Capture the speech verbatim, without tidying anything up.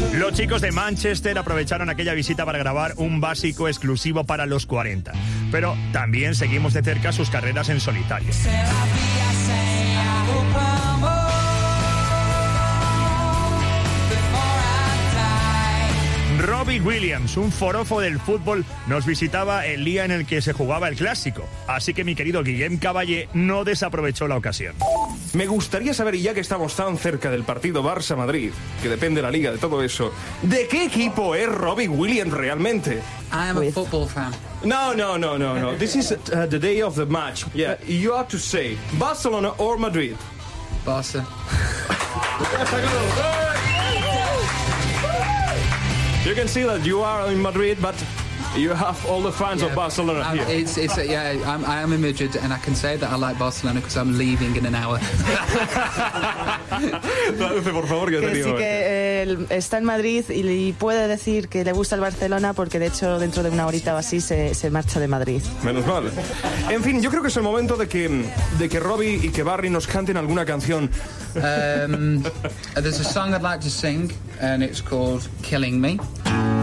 Los chicos de Manchester aprovecharon aquella visita para grabar un básico exclusivo para los cuarenta. Pero también seguimos de cerca sus carreras en solitario. Robbie Williams, un forofo del fútbol, nos visitaba el día en el que se jugaba el clásico. Así que mi querido Guillem Caballé no desaprovechó la ocasión. Me gustaría saber, y ya que estamos tan cerca del partido Barça-Madrid, que depende la liga de todo eso, ¿de qué equipo es Robbie Williams realmente? I am a football fan. No, no, no, no, no. This is uh, the day of the match. Yeah, you have to say Barcelona or Madrid. Barca. You can see that you are in Madrid, but you have all the fans Yeah, of Barcelona um, here. It's, it's, uh, yeah, I'm, I am in Madrid, and I can say that I like Barcelona because I'm leaving in an hour. Traduce, por favor, que, Que te sí digo. que eh, está en Madrid y, y puede decir que le gusta el Barcelona porque de hecho dentro de una horita o así se, se marcha de Madrid. Menos mal. En fin, yo creo que es el momento de que, de que Robbie y que Barry nos canten alguna canción. Um, there's a song I'd like to sing, and it's called Killing Me.